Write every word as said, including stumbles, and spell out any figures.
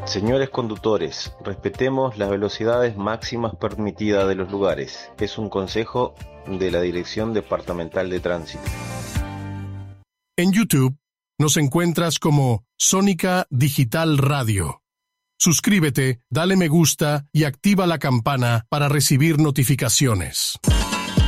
Señores conductores, respetemos las velocidades máximas permitidas de los lugares. Es un consejo de la Dirección Departamental de Tránsito. En YouTube nos encuentras como Sónica Digital Radio. Suscríbete, dale me gusta y activa la campana para recibir notificaciones.